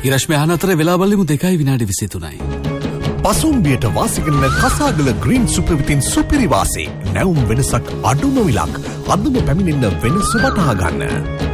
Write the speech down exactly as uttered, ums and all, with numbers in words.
ඉරශ්මි අහන අතර වෙලා බලමු දෙකයි විනාඩි විසිතුනයි. පසුම්බියට වාසිකරන කසාගල ග්‍රීන් සුපර් විතින් සුපිරි වාසි. නැවුම් වෙනසක් අඩුම විලක්. අදම පැමිණෙන්න වෙනස වටහා ගන්න.